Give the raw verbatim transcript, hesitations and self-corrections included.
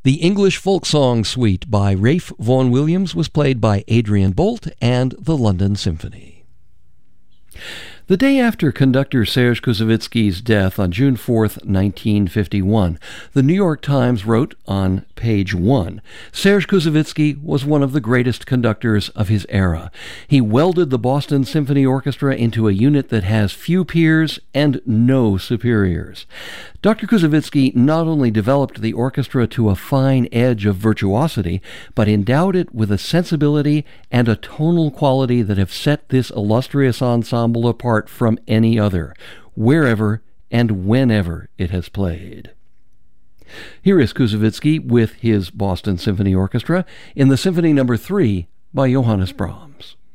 The English Folk Song Suite by Ralph Vaughan Williams was played by Adrian Bolt and the London Symphony. The day after conductor Serge Koussevitzky's death on June fourth, nineteen fifty-one, the New York Times wrote on page one, Serge Koussevitzky was one of the greatest conductors of his era. He welded the Boston Symphony Orchestra into a unit that has few peers and no superiors. Doctor Koussevitzky not only developed the orchestra to a fine edge of virtuosity, but endowed it with a sensibility and a tonal quality that have set this illustrious ensemble apart from any other, wherever and whenever it has played. Here is Koussevitzky with his Boston Symphony Orchestra in the Symphony Number three by Johannes Brahms.